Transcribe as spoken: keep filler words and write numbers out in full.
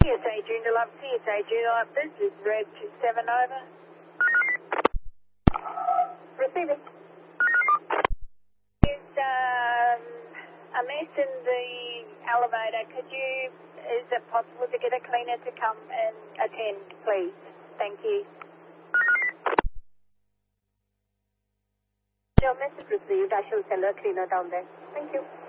C S A Joondalup, C S A Joondalup, this is Red two seven over. Receiving. There's um, a mess in the elevator. Could you, is it possible to get a cleaner to come and attend, please? Thank you. Your message received. I shall send a cleaner down there. Thank you.